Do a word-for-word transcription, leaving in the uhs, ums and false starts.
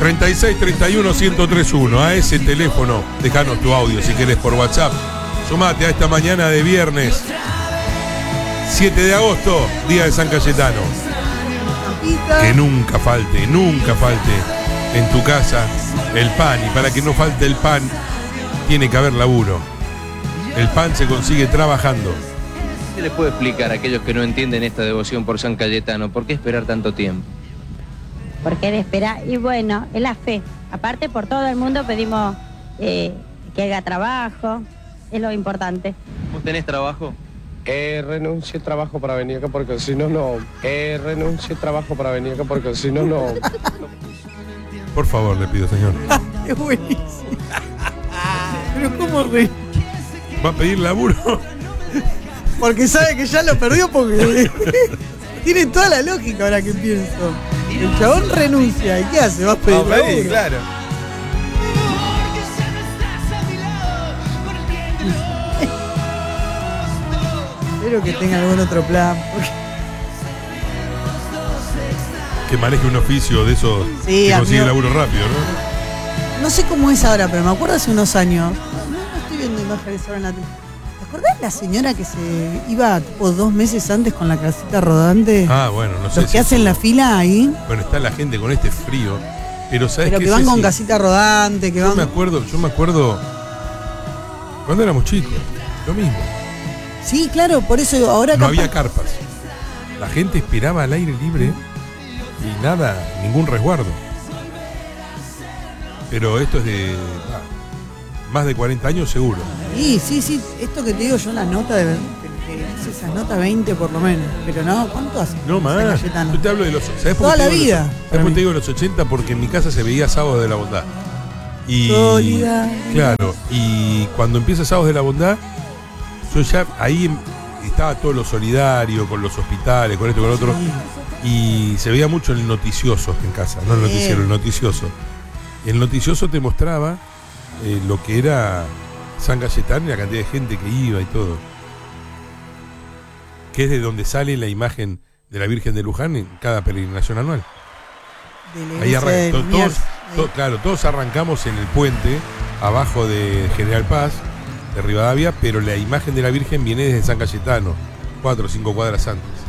treinta y seis, treinta y uno, ciento tres uno. A ese teléfono, dejanos tu audio si querés por WhatsApp. Sumate a esta mañana de viernes siete de agosto, día de San Cayetano. Que nunca falte, nunca falte en tu casa el pan. Y para que no falte el pan, tiene que haber laburo. El pan se consigue trabajando. ¿Qué les puedo explicar a aquellos que no entienden esta devoción por San Cayetano? ¿Por qué esperar tanto tiempo? ¿Por qué de esperar? Y bueno, es la fe. Aparte, por todo el mundo pedimos eh, que haga trabajo. Es lo importante. ¿Vos tenés trabajo? Eh, renuncie trabajo para venir acá porque si no, no. Eh, renuncie trabajo para venir acá porque si no, no. Por favor, le pido, señor. Es buenísimo. Pero ¿cómo re? ¿Va a pedir laburo? Porque sabe que ya lo perdió porque tiene toda la lógica ahora que pienso. El chabón renuncia. ¿Y qué hace? ¿Va a pedir Va a pedir, laburo? claro. Espero que tenga algún otro plan. Porque... Que maneje un oficio de esos Sí, que consigue amigo. laburo rápido, ¿no? No sé cómo es ahora, pero me acuerdo hace unos años. No, no estoy viendo imágenes ahora en la tele. ¿Te acordás la señora que se iba tipo dos meses antes con la casita rodante? Ah, bueno, no sé. Los si que hacen eso- la fila ahí. Bueno, está la gente con este frío. Pero ¿sabes Pero qué? que van con Ceci? casita rodante, que Yo van. me acuerdo, yo me acuerdo cuando éramos chicos, lo mismo. Sí, claro, por eso ahora No capaz- había carpas. La gente esperaba al aire libre y nada, ningún resguardo. Pero esto es de ah, más de cuarenta años seguro. Sí, sí, sí. Esto que te digo yo, la nota de. Esas notas veinte por lo menos. Pero no, ¿cuánto hace? No más. Cayetano? Yo te hablo de los. ¿Sabes por Toda qué te la digo vida, los- para ¿Sabes por mí. qué te digo los ochenta? Porque en mi casa se veía Sábados de la Bondad. Y. Solidaridad. Claro. Y cuando empieza Sábados de la Bondad, yo ya ahí em- estaba todo lo solidario, con los hospitales, con esto, con lo otro. Y se veía mucho el noticioso en casa, no el Bien. noticiero, el noticioso. El noticioso te mostraba eh, lo que era San Cayetano y la cantidad de gente que iba y todo. Que es de donde sale la imagen de la Virgen de Luján en cada peregrinación anual. De la Ahí iglesia arranca, de to- Liniers. todos, to- claro, todos arrancamos en el puente, abajo de General Paz, de Rivadavia, pero la imagen de la Virgen viene desde San Cayetano, cuatro o cinco cuadras antes.